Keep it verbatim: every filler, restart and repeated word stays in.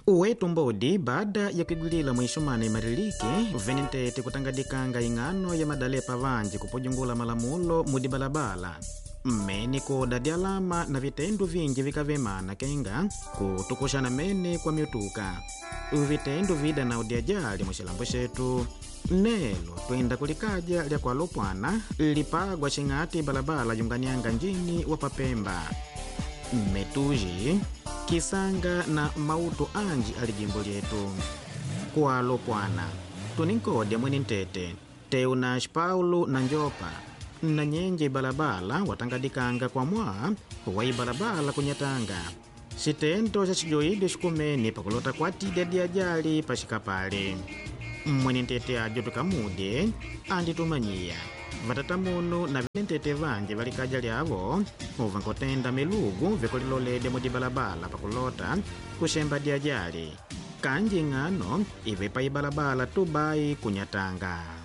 Uwetu mbodi baada ya kugulila mwishumana imariliki venintete kutangadikanga ingano ya madalepa vanji kupujungula malamulo mudi balabala. Meni kodadi alama na vitendo vingi vikavemana kenga kutukushana meni kwa miutuka. Vitendo vida na udiajali mwishilambo shetu. Nelo twenda kulikaja lya kwa lopwana lipagwa shingati balabala yunganianga njini wapapemba. Metuji Kisanga na mauto anji alijimbo lyetu. Kwa lopwana tuninkode mwenintete Teunash Paulo na Njopa na nyenje balabala watangadikanga kwa mwa wai balabala kunyatanga. Sitento cha chijoide shikumeni pakulota kwa tide diajali pashikapale. Mwenintete ajo tukamude andi tumanyia vatatamuno na vilintete vanje valikaja lyavo uvankotenda melugu vikulilolede mudi balabala pakulota kushemba diajali kanji ngano ivepa ibalabala tubai kunyatanga.